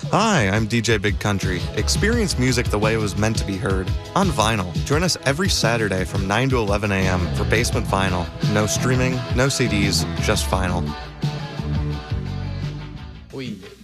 Hi, I'm DJ Big Country. Experience music the way it was meant to be heard, on vinyl. Join us every Saturday from 9 to 11 a.m. for Basement Vinyl. No streaming, no CDs, just vinyl. Uy.